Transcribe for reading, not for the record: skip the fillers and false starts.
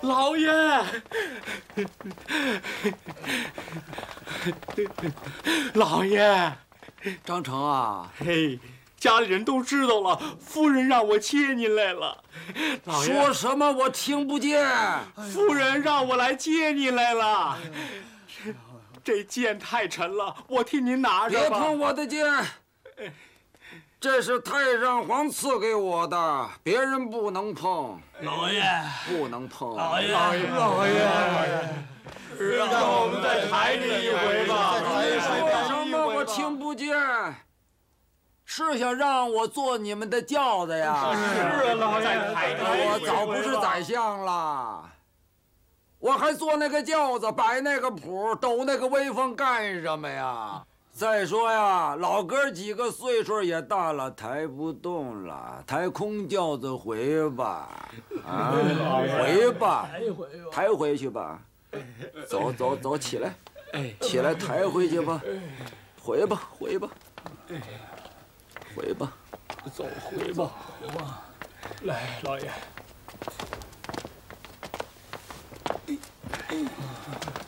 老爷，老爷， 张成啊， 嘿，家里人都知道了，夫人让我接您来了。老爷， 说什么我听不见。 夫人让我来接您来了。这剑太沉了，我替您拿着吧。 别碰我的剑，这是太上皇赐给我的，别人不能碰。 老爷， 不能碰。 老爷， 老爷，让我们再抬你一回吧。 说什么我听不见。是想让我做你们的轿子呀？ 是啊，老爷， 我早不是宰相了，我还做那个轿子，摆那个谱，抖那个威风干什么呀？再说呀，老哥几个岁数也大了，抬不动了，抬空轿子回吧，啊，回吧，抬回去吧，走走走，起来，起来抬回去吧，回吧，回吧，回吧， 走回吧，来，老爷。